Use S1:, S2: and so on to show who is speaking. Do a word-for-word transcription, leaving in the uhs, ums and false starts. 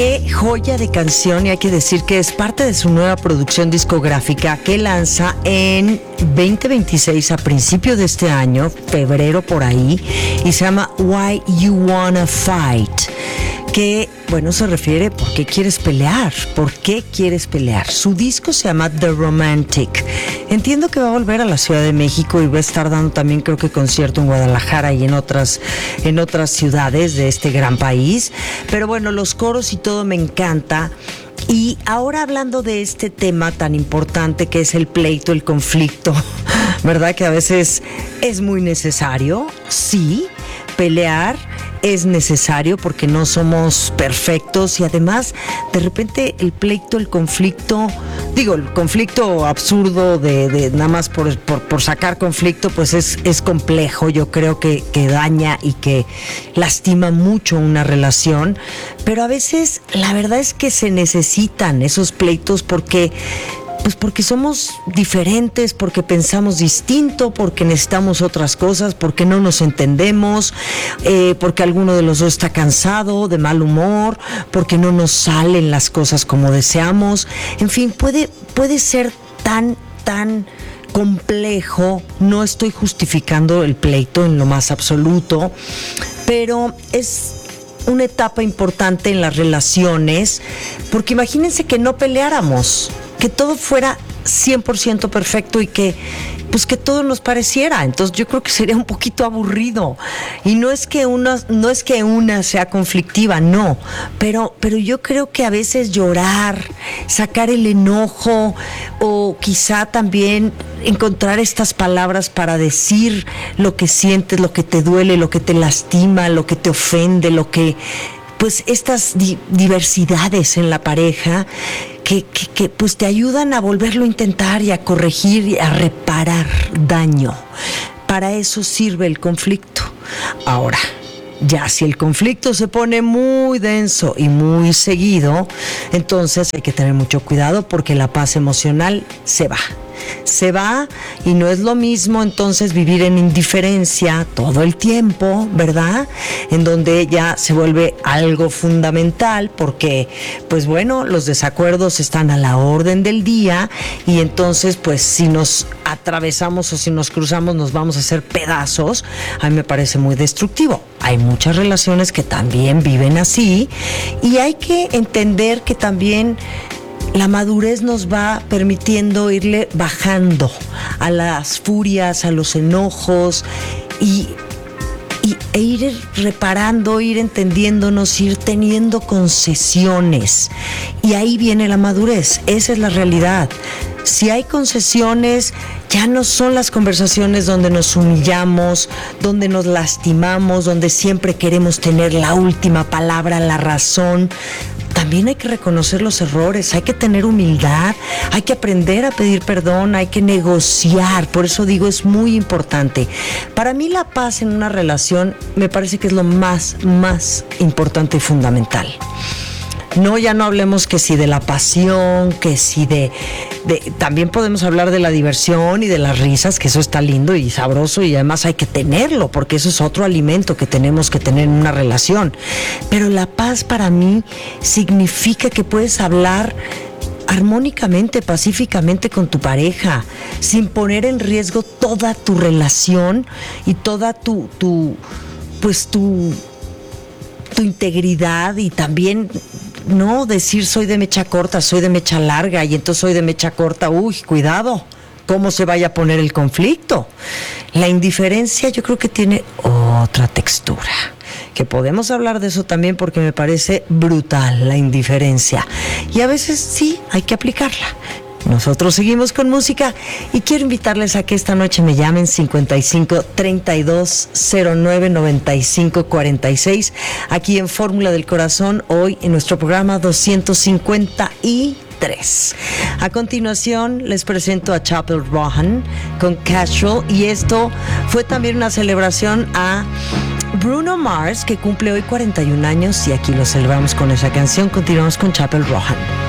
S1: Qué joya de canción, y hay que decir que es parte de su nueva producción discográfica que lanza en veinte veintiséis, a principio de este año, febrero por ahí, y se llama Why You Wanna Fight, que, bueno, se refiere ¿por qué quieres pelear? ¿Por qué quieres pelear? Su disco se llama The Romantic. Entiendo que va a volver a la Ciudad de México y va a estar dando también, creo que, concierto en Guadalajara y en otras, en otras ciudades de este gran país. Pero bueno, los coros y todo me encanta. Y ahora hablando de este tema tan importante que es el pleito, el conflicto, ¿verdad? Que a veces es muy necesario, sí, pelear es necesario porque no somos perfectos, y además de repente el pleito, el conflicto, digo, el conflicto absurdo de, de nada más por, por, por sacar conflicto, pues es, es complejo. Yo creo que, que daña y que lastima mucho una relación, pero a veces la verdad es que se necesitan esos pleitos porque Pues porque somos diferentes, porque pensamos distinto, porque necesitamos otras cosas, porque no nos entendemos, eh, porque alguno de los dos está cansado, de mal humor, porque no nos salen las cosas como deseamos. En fin, puede, puede ser tan, tan complejo. No estoy justificando el pleito en lo más absoluto, pero es una etapa importante en las relaciones, porque imagínense que no peleáramos, que todo fuera cien por ciento perfecto y que pues que todo nos pareciera. Entonces yo creo que sería un poquito aburrido. Y no es que una, no es que una sea conflictiva, no, pero, pero yo creo que a veces llorar, sacar el enojo, o quizá también encontrar estas palabras para decir lo que sientes, lo que te duele, lo que te lastima, lo que te ofende, lo que, pues estas di- diversidades en la pareja que, que, que pues te ayudan a volverlo a intentar y a corregir y a reparar daño. Para eso sirve el conflicto. Ahora, ya si el conflicto se pone muy denso y muy seguido, entonces hay que tener mucho cuidado porque la paz emocional se va. Se va, y no es lo mismo entonces vivir en indiferencia todo el tiempo, ¿verdad? En donde ya se vuelve algo fundamental porque, pues bueno, los desacuerdos están a la orden del día, y entonces pues si nos atravesamos o si nos cruzamos nos vamos a hacer pedazos. A mí me parece muy destructivo. Hay muchas relaciones que también viven así, y hay que entender que también la madurez nos va permitiendo irle bajando a las furias, a los enojos, y, y e ir reparando, ir entendiéndonos, ir teniendo concesiones. Y ahí viene la madurez. Esa es la realidad. Si hay concesiones, ya no son las conversaciones donde nos humillamos, donde nos lastimamos, donde siempre queremos tener la última palabra, la razón. También hay que reconocer los errores, hay que tener humildad, hay que aprender a pedir perdón, hay que negociar. Por eso digo, es muy importante. Para mí la paz en una relación me parece que es lo más, más importante y fundamental. No, ya no hablemos que si de la pasión, que si de, de... También podemos hablar de la diversión y de las risas, que eso está lindo y sabroso, y además hay que tenerlo, porque eso es otro alimento que tenemos que tener en una relación. Pero la paz para mí significa que puedes hablar armónicamente, pacíficamente con tu pareja, sin poner en riesgo toda tu relación y toda tu, tu pues tu, tu integridad, y también no decir soy de mecha corta, soy de mecha larga, y entonces soy de mecha corta, uy, cuidado, cómo se vaya a poner el conflicto. La indiferencia yo creo que tiene otra textura, que podemos hablar de eso también porque me parece brutal la indiferencia, y a veces sí hay que aplicarla. Nosotros seguimos con música y quiero invitarles a que esta noche me llamen cincuenta y cinco, treinta y dos, cero nueve, noventa y cinco, cuarenta y seis, aquí en Fórmula del Corazón, hoy en nuestro programa doscientos cincuenta y tres. A continuación les presento a Chappell Roan con Casual, y esto fue también una celebración a Bruno Mars, que cumple hoy cuarenta y un años, y aquí lo celebramos con esa canción. Continuamos con Chappell Roan.